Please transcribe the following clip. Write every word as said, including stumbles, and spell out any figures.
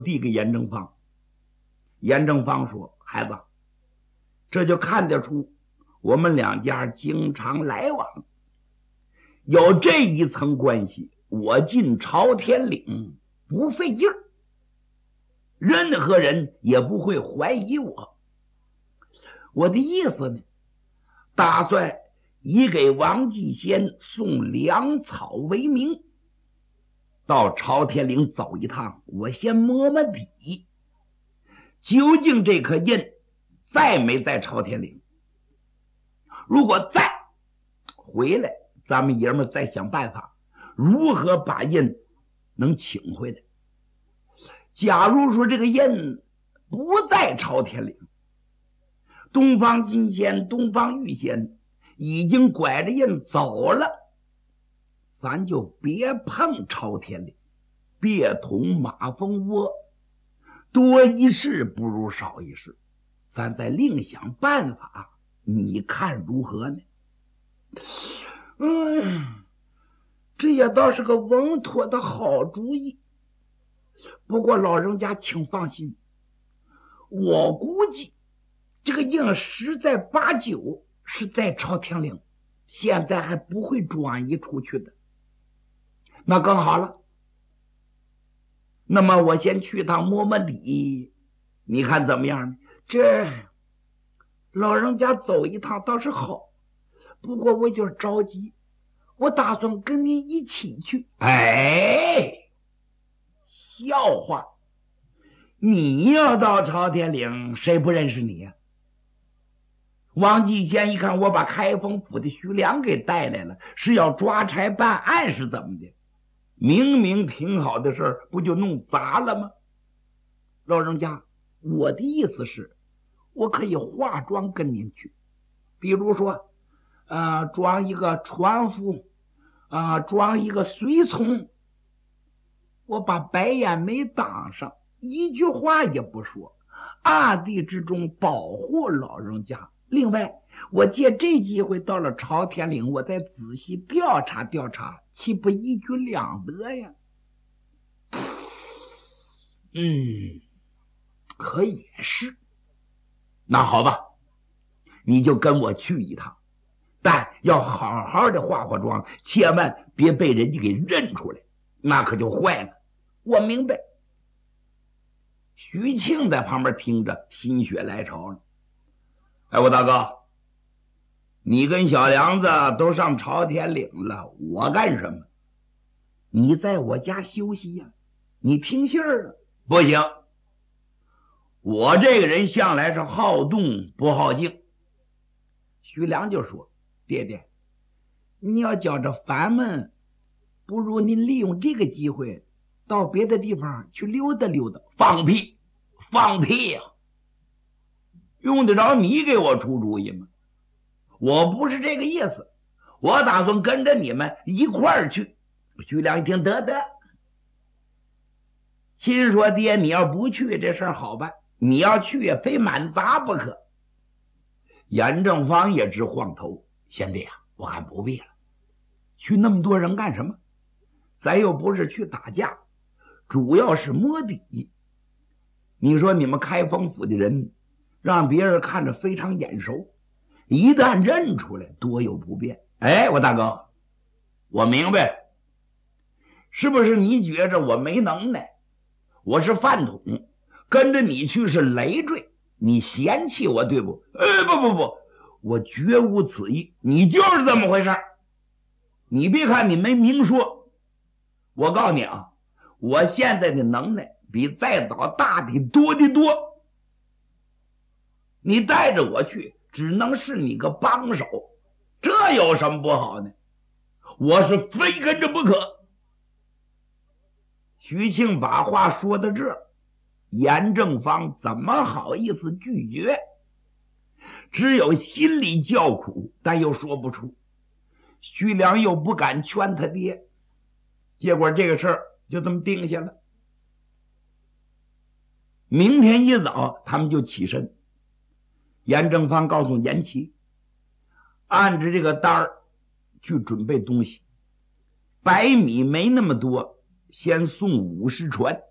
递给严正方。严正方说：“孩子，这就看得出我们两家经常来往，有这一层关系，我进朝天岭不费劲儿，任何人也不会怀疑我。我的意思呢，打算以给王继先送粮草为名，到朝天岭走一趟，我先摸摸底，究竟这颗印在没在朝天岭？如果在，回来咱们爷们再想办法如何把印能请回来。假如说这个印不在朝天岭，东方金仙、东方玉仙已经拐着印走了，咱就别碰朝天岭，别捅马蜂窝，多一事不如少一事，咱再另想办法，你看如何呢？嗯，这也倒是个稳妥的好主意。不过老人家请放心，我估计这个印十在八九是在朝天岭，现在还不会转移出去的。那更好了，那么我先去趟摸摸底，你看怎么样呢？这老人家走一趟倒是好，不过我就着急，我打算跟你一起去。哎，笑话，你要到朝天岭，谁不认识你呀？王继先一看我把开封府的徐良给带来了，是要抓差办案是怎么的？明明挺好的事儿，不就弄砸了吗？老人家，我的意思是，我可以化妆跟您去，比如说呃，装一个船夫啊、呃，装一个随从，我把白眼眉挡上，一句话也不说，暗地之中保护老人家。另外，我借这机会到了朝天岭，我再仔细调查调查，岂不一举两得呀？嗯，可也是。那好吧，你就跟我去一趟，但要好好的化化妆，千万别被人家给认出来，那可就坏了。我明白。徐庆在旁边听着，心血来潮了。哎，我大哥，你跟小梁子都上朝天岭了，我干什么？你在我家休息呀、啊，你听信儿啊？不行，我这个人向来是好动不好静。徐良就说：“爹爹，你要觉着烦闷，不如您利用这个机会到别的地方去溜达溜达。”放屁，放屁呀、啊！用得着你给我出主意吗？我不是这个意思，我打算跟着你们一块儿去。徐良一听，得得，心说爹，你要不去这事儿好办，你要去也非满砸不可。严正方也直晃头，贤弟啊，我看不必了，去那么多人干什么？咱又不是去打架，主要是摸底。你说你们开封府的人让别人看着非常眼熟，一旦认出来多有不便。哎，我大哥，我明白，是不是你觉着我没能耐，我是饭桶，跟着你去是累赘，你嫌弃我对不？哎，不不不，我绝无此意，你就是这么回事。你别看你没明说，我告诉你啊，我现在的能耐比再早大的多的多。你带着我去，只能是你个帮手，这有什么不好呢？我是非跟着不可。徐庆把话说到这儿，严正方怎么好意思拒绝？只有心里叫苦，但又说不出。徐良又不敢劝他爹，结果这个事儿就这么定下了。明天一早他们就起身，严正方告诉严琦，按着这个单儿去准备东西，白米没那么多，先送五十船，